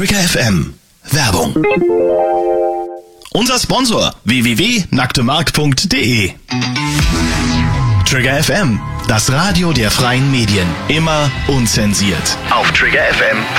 Trigger FM. Werbung. Unser Sponsor www.nacktemark.de. Trigger FM, das Radio der freien Medien. Immer unzensiert. Auf triggerfm.de.